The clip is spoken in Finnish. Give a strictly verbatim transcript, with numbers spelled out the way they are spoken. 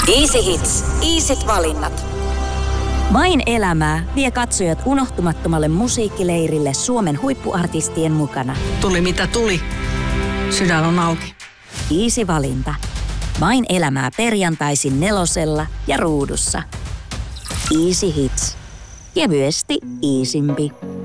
Easy Hits. Easyt valinnat. Vain elämää vie katsojat unohtumattomalle musiikkileirille Suomen huippuartistien mukana. Tuli mitä tuli. Sydän on auki. Easy valinta. Vain elämää perjantaisin nelosella ja ruudussa. Easy Hits. Kevyesti easympi.